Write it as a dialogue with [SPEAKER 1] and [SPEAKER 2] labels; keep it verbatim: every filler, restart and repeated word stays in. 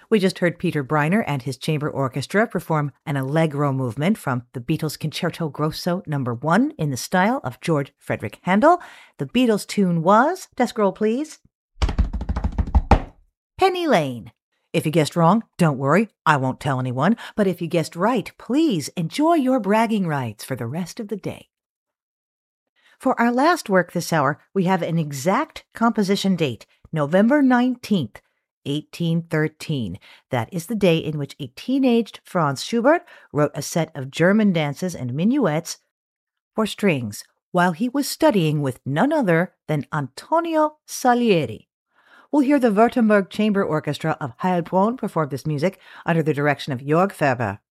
[SPEAKER 1] We just heard Peter Breiner and his chamber orchestra perform an allegro movement from the Beatles' Concerto Grosso number one in the style of George Frederick Handel. The Beatles tune was, desk roll please, Penny Lane. If you guessed wrong, don't worry, I won't tell anyone. But if you guessed right, please enjoy your bragging rights for the rest of the day. For our last work this hour, we have an exact composition date, November nineteenth, eighteen thirteen. That is the day in which a teenaged Franz Schubert wrote a set of German dances and minuets for strings while he was studying with none other than Antonio Salieri. We'll hear the Württemberg Chamber Orchestra of Heilbronn perform this music under the direction of Jörg Ferber.